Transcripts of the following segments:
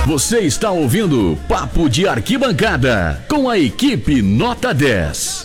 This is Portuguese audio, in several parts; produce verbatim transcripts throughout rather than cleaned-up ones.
Você está ouvindo Papo de Arquibancada com a equipe Nota dez.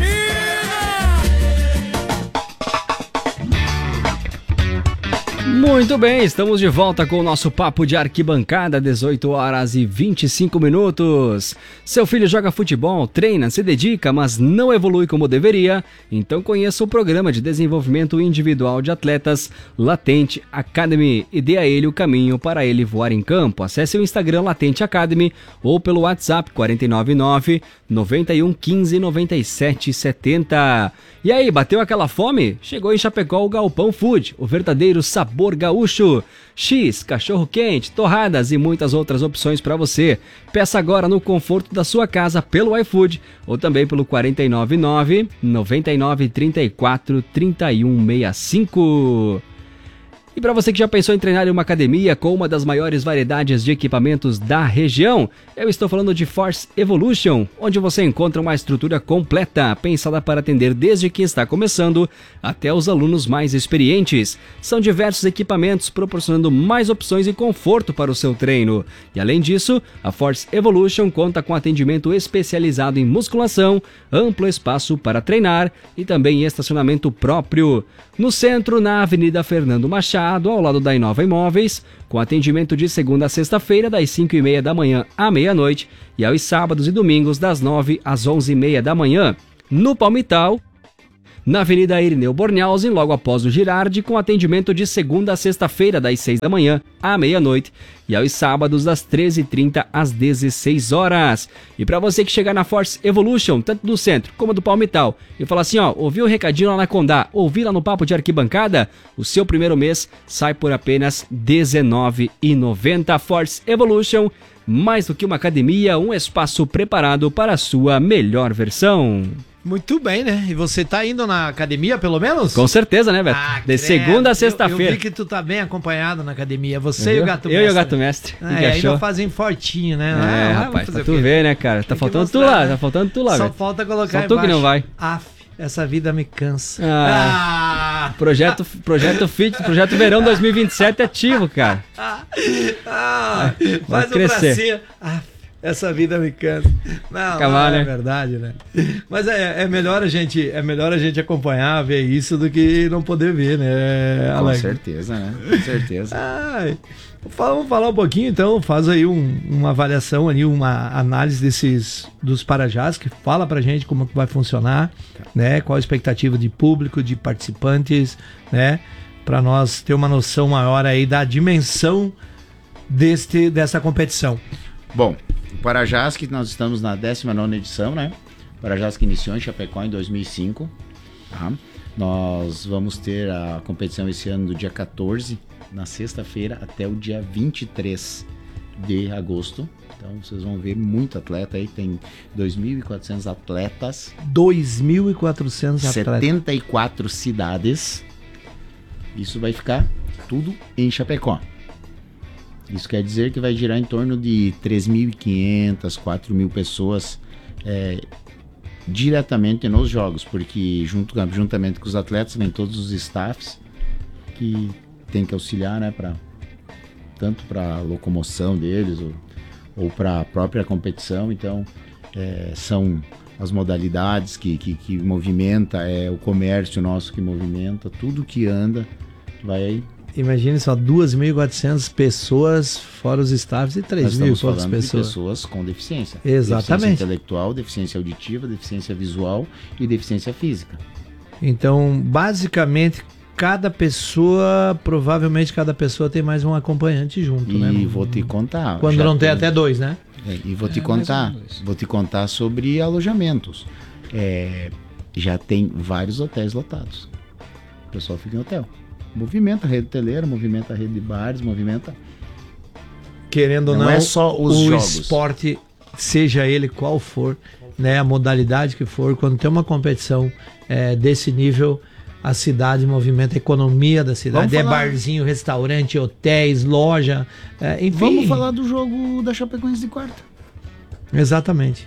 Muito bem, estamos de volta com o nosso Papo de Arquibancada, dezoito horas e vinte e cinco minutos. Seu filho joga futebol, treina, se dedica, mas não evolui como deveria? Então conheça o programa de desenvolvimento individual de atletas Latente Academy e dê a ele o caminho para ele voar em campo. Acesse o Instagram Latente Academy ou pelo WhatsApp quatro nove nove, nove um um cinco, nove sete sete zero. E aí, bateu aquela fome? Chegou em Chapecó o Galpão Food, o verdadeiro sabor gaúcho. X, cachorro-quente, torradas e muitas outras opções para você. Peça agora no conforto da sua casa pelo iFood ou também pelo quatro nove nove, nove nove três quatro, três um seis cinco. E para você que já pensou em treinar em uma academia com uma das maiores variedades de equipamentos da região, eu estou falando de Force Evolution, onde você encontra uma estrutura completa, pensada para atender desde quem está começando até os alunos mais experientes. São diversos equipamentos proporcionando mais opções e conforto para o seu treino. E além disso, a Force Evolution conta com atendimento especializado em musculação, amplo espaço para treinar e também estacionamento próprio. No centro, na Avenida Fernando Machado, ao lado da Inova Imóveis, com atendimento de segunda a sexta-feira, das cinco e meia da manhã à meia-noite, e aos sábados e domingos, das nove às onze e meia da manhã. No Palmital, na Avenida Irineu Bornhausen, logo após o Girardi, com atendimento de segunda a sexta-feira, das seis da manhã à meia-noite, e aos sábados, das treze e trinta às dezesseis horas. E para você que chegar na Force Evolution, tanto do centro como do Palmital, e falar assim, ó, ouviu o recadinho lá na Condá, ouvi lá no Papo de Arquibancada, o seu primeiro mês sai por apenas dezenove reais e noventa centavos. Force Evolution, mais do que uma academia, um espaço preparado para a sua melhor versão. Muito bem, né? E você tá indo na academia, pelo menos? Com certeza, né, Beto? Ah, de segunda a sexta-feira. Eu, eu vi que tu tá bem acompanhado na academia. Você e o Gato eu Mestre. Eu e o Gato Mestre. Ah, e ainda fazem fortinho, né? É, ah, rapaz, pra tu ver, né, cara? Tá faltando tu lá, tá faltando tu lá, Só Beto. falta colocar Só embaixo. tu que não vai. Aff, essa vida me cansa. Ah, ah. Projeto, projeto Fit, Projeto Verão dois mil e vinte e sete ativo, cara. Ah, ah, vai faz crescer. Um bracinho. Ah, essa vida me cansa. Não, Acabar, não é né? verdade, né? Mas é, é, melhor a gente, é melhor a gente acompanhar, ver isso, do que não poder ver, né, Alex? Com certeza, né? Com certeza. Ai, vamos falar um pouquinho, então. Faz aí um, uma avaliação ali, uma análise desses dos Parajás, que fala pra gente como que vai funcionar, né? Qual a expectativa de público, de participantes, né? Pra nós ter uma noção maior aí da dimensão deste, dessa competição. Bom, o Parajás, que nós estamos na décima nona edição, né? O Parajás que iniciou em Chapecó em dois mil e cinco. Tá? Nós vamos ter a competição esse ano do dia quatorze, na sexta-feira, até o dia vinte e três de agosto. Então vocês vão ver muito atleta aí, tem dois mil e quatrocentos atletas. dois mil e quatrocentos atletas. setenta e quatro cidades. Isso vai ficar tudo em Chapecó. Isso quer dizer que vai girar em torno de três mil e quinhentas, quatro mil pessoas é, diretamente nos jogos, porque junto, juntamente com os atletas vem todos os staffs que tem que auxiliar, né, pra, tanto para a locomoção deles ou, ou para a própria competição. Então é, são as modalidades que, que, que movimenta, é o comércio nosso que movimenta, tudo que anda vai aí. Imagine só, duas mil e quatrocentas pessoas, fora os staffs, e três mil e poucas pessoas. De pessoas com deficiência. Exatamente. Deficiência intelectual, deficiência auditiva, deficiência visual e deficiência física. Então, basicamente, cada pessoa, provavelmente cada pessoa tem mais um acompanhante junto, e né? E vou te contar. Quando não tem, tem até dois, né? É, e vou te é, contar, vou te contar sobre alojamentos. É, já tem vários hotéis lotados. O pessoal fica em hotel. Movimenta a rede hoteleira, movimenta a rede de bares, movimenta... Querendo ou não, não é só os o jogos. Esporte, seja ele qual for, né, a modalidade que for, quando tem uma competição é, desse nível, a cidade movimenta a economia da cidade. É barzinho, restaurante, hotéis, loja, é, enfim. Vamos falar do jogo da Chapecoense de quarta. Exatamente.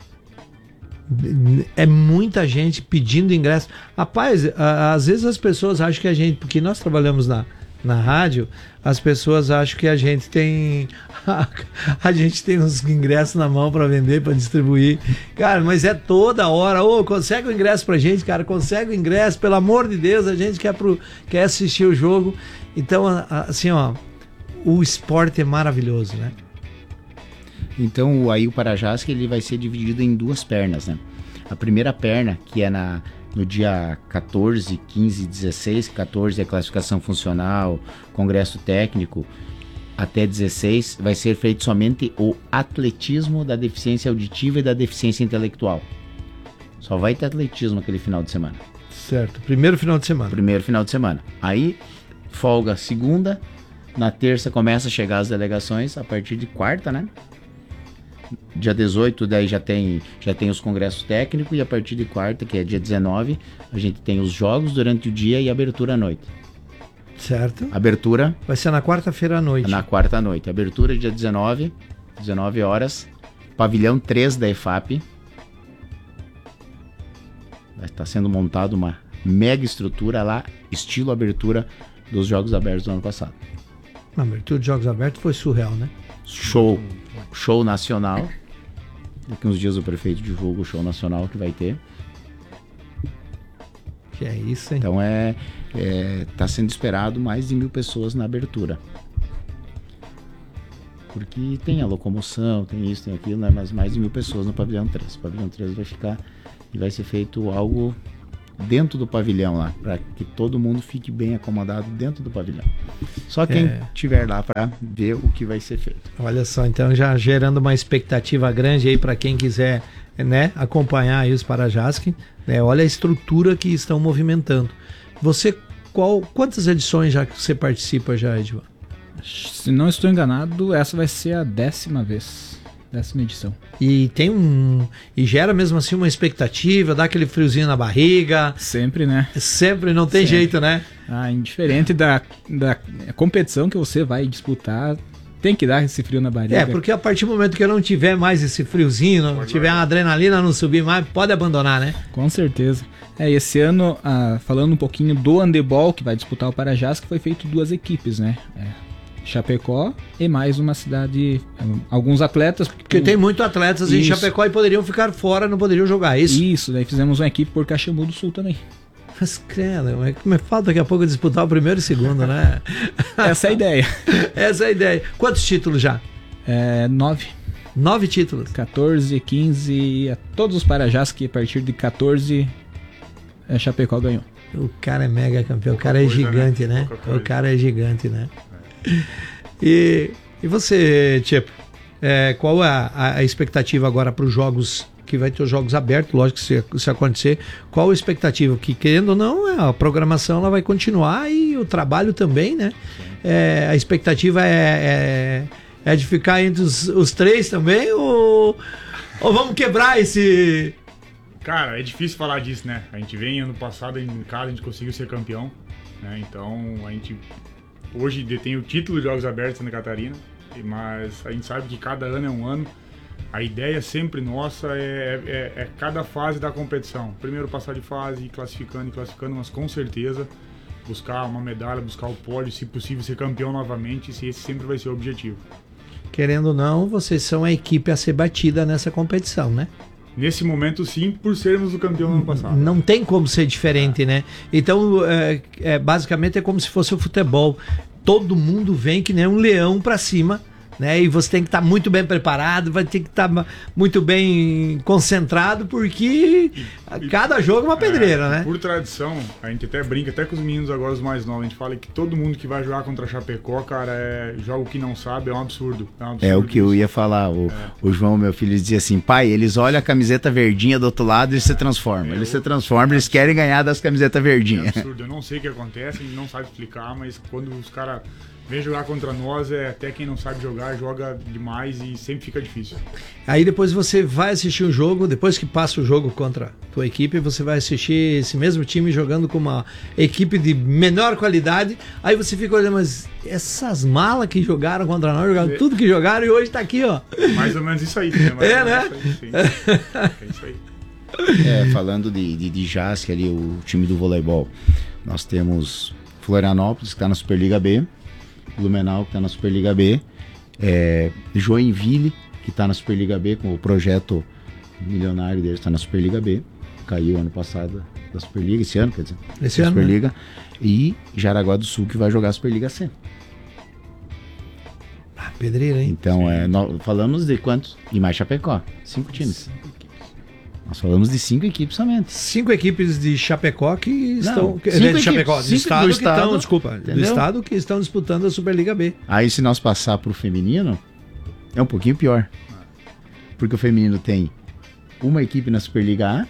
É muita gente pedindo ingresso. Rapaz, a, às vezes as pessoas acham que a gente, porque nós trabalhamos na, na rádio, as pessoas acham que a gente tem a gente tem uns ingressos na mão para vender, para distribuir. Cara, mas é toda hora. Ô, consegue o ingresso pra gente, cara, consegue o ingresso, pelo amor de Deus, a gente quer, pro, quer assistir o jogo. Então, assim, ó, o esporte é maravilhoso, né? Então, aí o Parajás, que ele vai ser dividido em duas pernas, né? A primeira perna, que é na, no dia quatorze, quinze e dezesseis, quatorze é classificação funcional, congresso técnico, até dezesseis vai ser feito somente o atletismo da deficiência auditiva e da deficiência intelectual. Só vai ter atletismo aquele final de semana. Certo, primeiro final de semana. Primeiro final de semana. Aí, folga segunda, na terça começa a chegar as delegações, a partir de quarta, né? Dia dezoito, daí já tem, já tem os congressos técnicos, e a partir de quarta, que é dia dezenove, a gente tem os jogos durante o dia e a abertura à noite. Certo. Abertura... Vai ser na quarta-feira à noite. Na quarta à noite. Abertura dia dezenove, dezenove horas, pavilhão três da E F A P. Está sendo montada uma mega estrutura lá, estilo abertura dos Jogos Abertos do ano passado. A abertura dos Jogos Abertos foi surreal, né? Show, show nacional. Daqui uns dias o prefeito divulga o show nacional que vai ter. Que é isso, hein? Então é, é tá sendo esperado mais de mil pessoas na abertura. Porque tem a locomoção, tem isso, tem aquilo, né? Mas mais de mil pessoas no pavilhão três. O pavilhão três vai ficar e vai ser feito algo dentro do pavilhão lá, para que todo mundo fique bem acomodado dentro do pavilhão. Só quem É. tiver lá para ver o que vai ser feito. Olha só, então já gerando uma expectativa grande aí para quem quiser, né, acompanhar aí os Parajás, né? Olha a estrutura que estão movimentando. Você, qual, quantas edições já que você participa já, Edvan? Se não estou enganado, essa vai ser a décima vez, décima edição. E tem um. E gera mesmo assim uma expectativa, dá aquele friozinho na barriga. Sempre, né? Sempre, não tem Sempre. jeito, né? Ah, indiferente da, da competição que você vai disputar, tem que dar esse frio na barriga. É, porque a partir do momento que eu não tiver mais esse friozinho, não tiver a adrenalina, não subir mais, pode abandonar, né? Com certeza. É, esse ano, ah, falando um pouquinho do handebol, que vai disputar o Parajás, que foi feito duas equipes, né? É, Chapecó e mais uma cidade, alguns atletas. Porque tem muitos atletas em Isso. Chapecó e poderiam ficar fora, não poderiam jogar, é isso? Isso, daí fizemos uma equipe por Caxambu do Sul também. Mas, credo, mas me falta daqui a pouco disputar o primeiro e o segundo, né? Essa é a ideia. Essa é a ideia. Quantos títulos já? É, nove, Nove títulos. quatorze, quinze, a todos os Parajás que a partir de quatorze, é, Chapecó ganhou. O cara é mega campeão, o Pouca cara é coisa, gigante, né? né? Pouca coisa. O cara é gigante, né? E, e você, Tchepo, é, qual é a, a expectativa agora para os jogos, que vai ter os jogos abertos, lógico que se, se acontecer, qual a expectativa? Que querendo ou não, a programação ela vai continuar e o trabalho também, né? É, a expectativa é, é, é de ficar entre os, os três também ou, ou vamos quebrar esse... Cara, é difícil falar disso, né? A gente vem ano passado em casa, a gente conseguiu ser campeão, né? Então a gente hoje detém o título de Jogos Abertos em Santa Catarina, mas a gente sabe que cada ano é um ano. A ideia sempre nossa é, é, é cada fase da competição. Primeiro passar de fase, ir classificando e classificando, mas com certeza buscar uma medalha, buscar o pódio, se possível ser campeão novamente, se esse sempre vai ser o objetivo. Querendo ou não, vocês são a equipe a ser batida nessa competição, né? Nesse momento sim, por sermos o campeão do ano passado. Não tem como ser diferente, né? Então, é, é, basicamente é como se fosse o futebol. Todo mundo vem que nem um leão pra cima, né? E você tem que estar muito bem preparado, vai ter que estar muito bem concentrado, porque cada jogo é uma pedreira, É, né? Por tradição, a gente até brinca, até com os meninos agora, os mais novos, a gente fala que todo mundo que vai jogar contra a Chapecó, cara, é jogo que não sabe, é um absurdo. É, um absurdo É o que eu isso. ia falar. O, o João, meu filho, dizia assim: pai, eles olham a camiseta verdinha do outro lado e eles se transformam. Eles se transformam, eles querem ganhar das camisetas É verdinhas. absurdo, eu não sei o que acontece, a gente não sabe explicar, mas quando os caras vêm jogar contra nós, é, até quem não sabe jogar, joga demais e sempre fica difícil. Aí depois você vai assistir um jogo, depois que passa o jogo contra a tua equipe, você vai assistir esse mesmo time jogando com uma equipe de menor qualidade, aí você fica olhando, mas essas malas que jogaram contra nós, jogaram tudo que jogaram e hoje tá aqui, ó. Mais ou menos isso aí, né? Mais É, ou menos né? isso aí, sim. É isso aí. É, falando de, de, de J A S C ali, o time do voleibol, nós temos Florianópolis, que está na Superliga B, Blumenau, que está na Superliga B, é, Joinville, que está na Superliga B, com o projeto milionário deles, está na Superliga B, caiu ano passado da Superliga, esse ano, quer dizer, Esse da ano, Superliga, né? E Jaraguá do Sul, que vai jogar a Superliga C. Ah, pedreira, hein? Então, é, nós falamos de quantos? E mais Chapecó, cinco times. Nós falamos de cinco equipes somente. Cinco equipes de Chapecó que estão. Que, cinco de Chapecó, equipes, do cinco estado do que estado, estão. Desculpa, do entendeu? estado que estão disputando a Superliga B. Aí, se nós passar pro feminino, é um pouquinho pior. Porque o feminino tem uma equipe na Superliga A,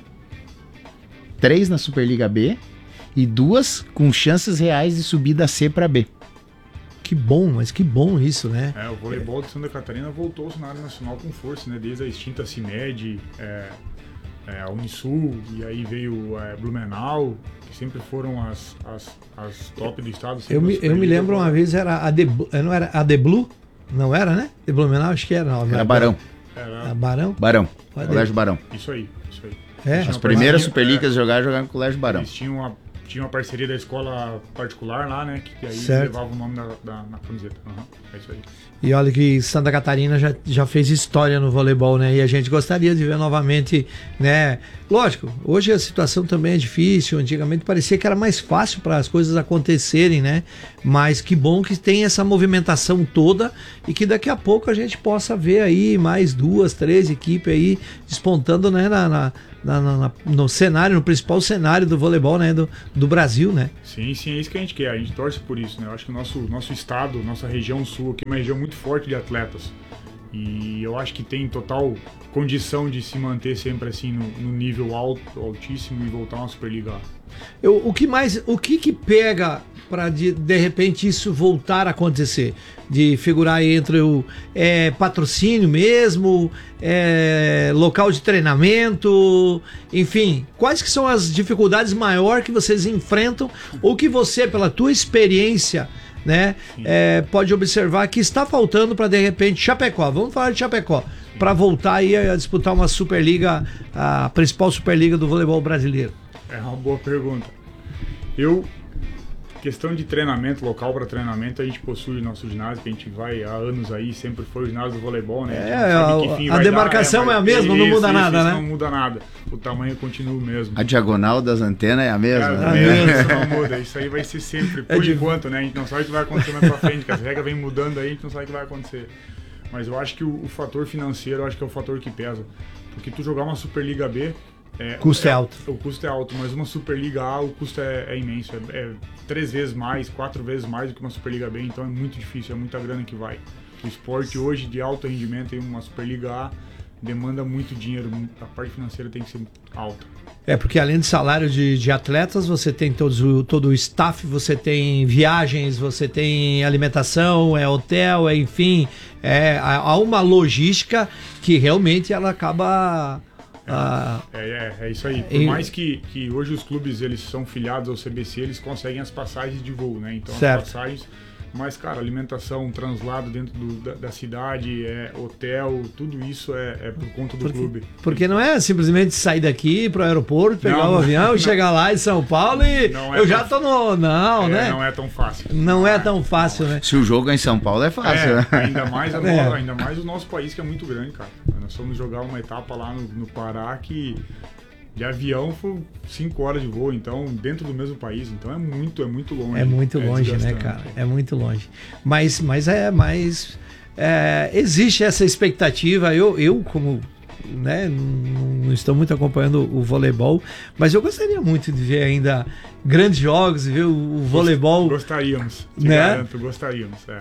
três na Superliga B e duas com chances reais de subir da C para B. Que bom, mas que bom isso, né? É, o voleibol de Santa Catarina voltou ao cenário nacional com força, né? Desde a extinta CIMED, é, é, a Unisul, e aí veio a Blumenau, que sempre foram as, as, as top do estado. Eu me, eu me lembro uma vez, era a The, não era a The Blue? Não era, né? De Blumenau, acho que era. Não, não Era Barão. Era A Barão? Barão. Olha Colégio Barão. isso aí, isso aí. É. Tinha As uma primeiras parceria- Superligas é, jogaram, jogaram no Colégio Barão. Eles tinham uma, tinham uma parceria da escola particular lá, né? Que aí Certo. levava o nome da, da, na camiseta. Uhum, é isso aí. E olha que Santa Catarina já, já fez história no voleibol, né? E a gente gostaria de ver novamente, né? Lógico, hoje a situação também é difícil. Antigamente parecia que era mais fácil para as coisas acontecerem, né? Mas que bom que tem essa movimentação toda e que daqui a pouco a gente possa ver aí mais duas, três equipes aí despontando, né? Na, na, na, na- no cenário, no principal cenário do voleibol, né? Do, do Brasil, né? Sim, sim, é isso que a gente quer. A gente torce por isso, né? Eu acho que o nosso, nosso estado, nossa região sul aqui é uma região muito forte de atletas. E eu acho que tem total condição de se manter sempre assim no, no nível alto, altíssimo e voltar a uma Superliga A. Eu, o que mais, o que que pega para de, de repente isso voltar a acontecer? De figurar aí entre o é, patrocínio mesmo, é, local de treinamento, enfim, quais que são as dificuldades maiores que vocês enfrentam ou que você, pela tua experiência, né, é, pode observar que está faltando para de repente Chapecó, vamos falar de Chapecó, para voltar aí a disputar uma Superliga, a principal Superliga do voleibol brasileiro? É uma boa pergunta. Eu, questão de treinamento, local para treinamento, a gente possui nosso ginásio, que a gente vai há anos aí, sempre foi o ginásio do voleibol, né? É, A, gente sabe que a- fim a vai demarcação dar, é a mesma, não isso, muda isso, nada, isso né? Não muda nada. O tamanho continua o mesmo. A diagonal das antenas é a mesma. É, né? mesmo, isso não muda. Isso aí vai ser sempre, por É de- enquanto, né? A gente não sabe o que vai acontecer mais pra frente, que as regras vêm mudando aí, a gente não sabe o que vai acontecer. Mas eu acho que o, o fator financeiro, eu acho que é o fator que pesa. Porque tu jogar uma Superliga B... É, Custo é alto. O custo é alto, mas uma Superliga A, o custo é, é imenso. É, é três vezes mais, quatro vezes mais do que uma Superliga B, então é muito difícil, é muita grana que vai. O esporte hoje de alto rendimento em uma Superliga A demanda muito dinheiro, a parte financeira tem que ser alta. É, porque além de salário de, de atletas, você tem todos o, todo o staff, você tem viagens, você tem alimentação, é hotel, é enfim, é, há há uma logística que realmente ela acaba... ah, É, é, é isso aí. Por E- mais que, que hoje os clubes eles são filiados ao C B C, eles conseguem as passagens de voo, né? Então Certo. as passagens, mas cara, alimentação, translado dentro do- da, da cidade, é, hotel, tudo isso é, é por conta do porque, clube. porque não é simplesmente sair daqui pro aeroporto, pegar Não, o avião, não. chegar lá em São Paulo e Não é eu já tô tão- no... Não, É, né? Não é tão fácil. Não é tão fácil, né? Se o jogo é em São Paulo é fácil. É, né? ainda mais, a no- É. ainda mais o nosso país que é muito grande, cara. Nós fomos jogar uma etapa lá no, no Pará que de avião foi cinco horas de voo, então dentro do mesmo país, então é muito, é muito longe. É muito longe, né, desgastante. cara? É muito longe. Mas, mas é mais. É, existe essa expectativa. Eu, eu como. Né, não, não estou muito acompanhando o voleibol, mas eu gostaria muito de ver ainda grandes jogos, ver o, o voleibol. Gostaríamos, te Né? garanto, gostaríamos, é.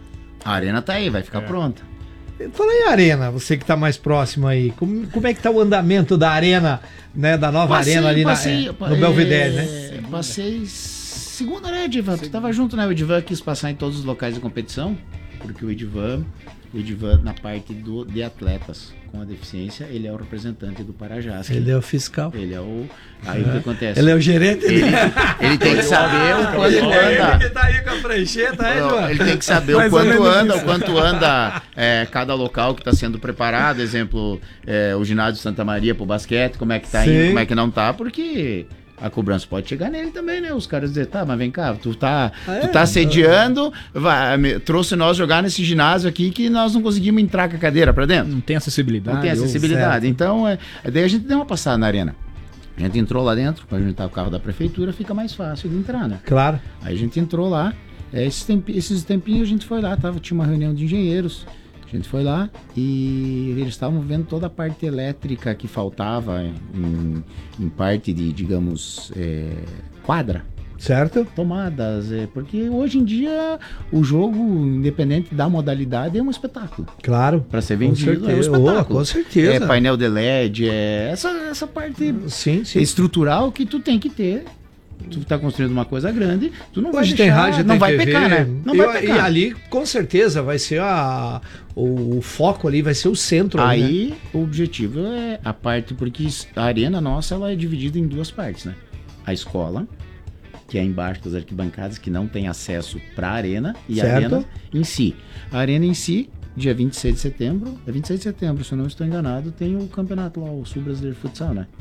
A arena tá aí, vai ficar É. pronta. Fala em arena, você que está mais próximo aí. Como, como é que tá o andamento da arena, né? Da nova arena ali na, é, no Belvedere, né? é, Passei segunda, né, Edivan? Tu tava junto, né? O Edivan quis passar em todos os locais de competição, porque o Edivan, o Edivan na parte do, de atletas com a deficiência, ele é o representante do Parajás. Ele é o fiscal. Ele é o... Aí o que acontece? Ele é o gerente. Ele, ele tem que saber o quanto anda. que tá aí com a prancheta, é, João? Ele tem que saber o Mais ou quanto menos anda, isso. o quanto anda é, cada local que está sendo preparado. Exemplo, é, o ginásio Santa Maria para o basquete, como é que tá Sim. indo, como é que não tá, porque A cobrança pode chegar nele também, né? Os caras dizer, tá, mas vem cá, tu tá, Ah, é? tu tá sediando, vai, me- trouxe nós jogar nesse ginásio aqui que nós não conseguimos entrar com a cadeira pra dentro. Não tem acessibilidade. Não tem ou- acessibilidade. Então, é, daí a gente deu uma passada na arena. A gente entrou lá dentro, quando a gente tá com o carro da prefeitura, fica mais fácil de entrar, né? Claro. Aí a gente entrou lá, é, esses, tempi- esses tempinhos a gente foi lá, tava, tinha uma reunião de engenheiros, a gente foi lá e eles estavam vendo toda a parte elétrica que faltava em, em parte de, digamos, é, quadra, Certo? tomadas, é, porque hoje em dia o jogo, independente da modalidade, é um espetáculo. Claro. Para ser Com vendido é um certeza. espetáculo. Oh, com certeza. É painel de L E D, é essa, essa parte Sim, sim. estrutural que tu tem que ter. Tu tá construindo uma coisa grande, tu não vai Hoje deixar, tem rádio, não tem vai T V, pecar, né? Não Eu- vai pecar. E ali, com certeza, vai ser a, o, o foco ali, vai ser o centro. ali, né? Aí o objetivo é a parte, porque a arena nossa ela é dividida em duas partes, né? A escola, que é embaixo das arquibancadas, que não tem acesso para a arena, e a Certo. arena em si. A arena em si, dia vinte e seis de setembro, é vinte e seis de setembro, se eu não estou enganado, tem o campeonato lá, o Sul Brasileiro de Futsal, né?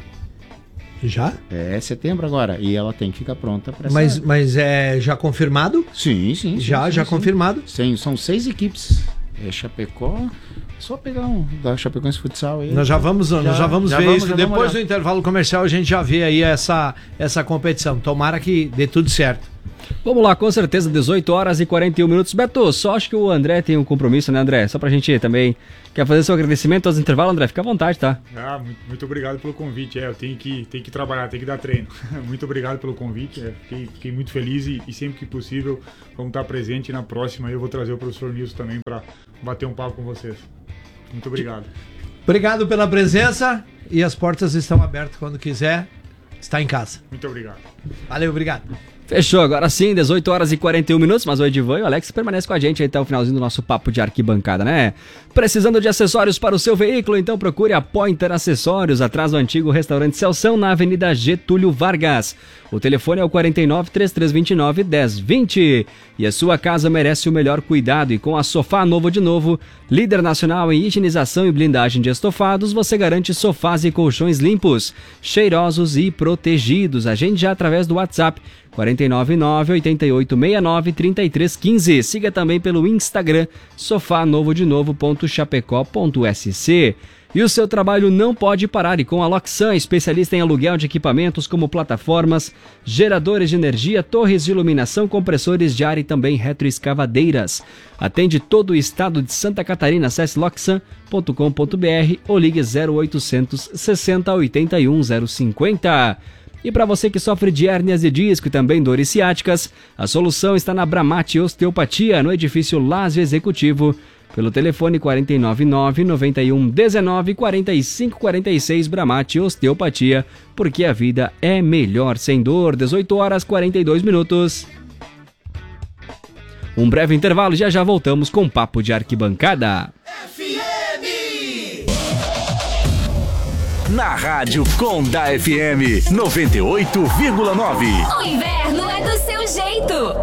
Já? É setembro agora, e ela tem que ficar pronta para Mas, mas é já confirmado? Sim, sim. sim, já, sim, já sim. confirmado. Sim, são seis equipes. É Chapecó. Só pegar um da Chapecoense Futsal aí. Nós já vamos, nós já vamos já ver vamos, isso. já vamos Depois do olhar. intervalo comercial, a gente já vê aí essa, essa competição. Tomara que dê tudo certo. Vamos lá, com certeza, dezoito horas e quarenta e um minutos. Beto, só acho que o André tem um compromisso, né, André? Só pra gente também. Quer fazer seu agradecimento aos intervalos, André? Fica à vontade, tá? Ah, muito, muito obrigado pelo convite. É, eu tenho que, tenho que trabalhar, tenho que dar treino. Muito obrigado pelo convite. É, fiquei, fiquei muito feliz e, e sempre que possível vamos estar presente. Na próxima eu vou trazer o professor Nilson também para bater um papo com vocês. Muito obrigado. Obrigado pela presença e as portas estão abertas quando quiser. Está em casa. Muito obrigado. Valeu, obrigado. Fechou, agora sim, dezoito horas e quarenta e um minutos, mas o Edivan e o Alex permanecem com a gente aí até o finalzinho do nosso papo de arquibancada, né? Precisando de acessórios para o seu veículo? Então procure a Pointer Acessórios, atrás do antigo restaurante Celção, na Avenida Getúlio Vargas. O telefone é o quarenta e nove, três três vinte e nove, dez vinte. E a sua casa merece o melhor cuidado, e com a Sofá Novo de Novo, líder nacional em higienização e blindagem de estofados, você garante sofás e colchões limpos, cheirosos e protegidos. Agende já através do WhatsApp quarenta e nove nove, oito oito seis nove, três três um cinco. Siga também pelo Instagram sofá novo de novo ponto chapecó ponto s c. E o seu trabalho não pode parar, e com a Loxan, especialista em aluguel de equipamentos como plataformas, geradores de energia, torres de iluminação, compressores de ar e também retroescavadeiras. Atende todo o estado de Santa Catarina. Acesse loxan ponto com ponto b r ou ligue zero oitocentos, sessenta, oitenta e um, zero cinquenta. E para você que sofre de hérnias de disco e também dores ciáticas, a solução está na Bramate Osteopatia, no edifício Lázio Executivo, pelo telefone quarenta e nove nove, noventa e um, dezenove, quarenta e cinco, quarenta e seis. Bramate Osteopatia, porque a vida é melhor sem dor. dezoito horas e quarenta e dois minutos. Um breve intervalo, já já voltamos com Papo de Arquibancada. Na Rádio Conda F M noventa e oito vírgula nove. O inverno é do seu jeito.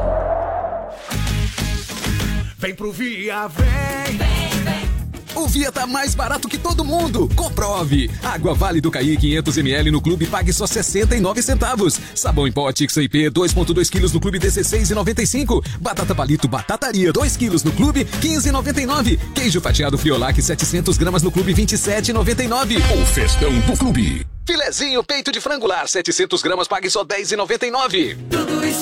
Vem pro Via, vem! Vem, vem! O Via tá mais barato que todo mundo. Comprove. Água Vale do Caí quinhentos mililitros no clube, pague só sessenta e nove centavos. Sabão em pó X I P dois vírgula dois quilos no clube, dezesseis reais e noventa e cinco. Batata palito Batataria dois quilos no clube, quinze reais e noventa e nove. Queijo fatiado Friolac setecentos gramas no clube, vinte e sete reais e noventa e nove. O festão do clube. Filezinho peito de frango lar setecentos gramas, pague só dez reais e noventa e nove. Tudo isso